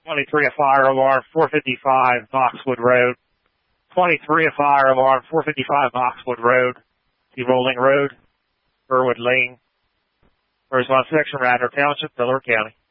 23, a fire alarm, 455 Boxwood Road. 23, a fire alarm, 455 Boxwood Road. The Rolling Road, Burwood Lane. Response section, Radnor Township, Delaware County.